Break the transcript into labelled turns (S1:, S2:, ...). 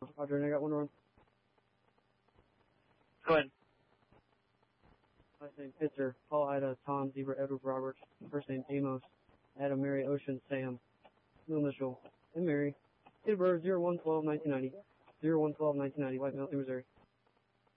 S1: Roger, and I got one run.
S2: Go ahead.
S1: Last name Pitzer, Paul Ida, Tom, Zebra, Edward, Robert. First name Amos, Adam, Mary, Ocean, Sam, Middle initial, and Mary. Date of birth 01/12/1990. 01/12/1990, White Mountain, Missouri.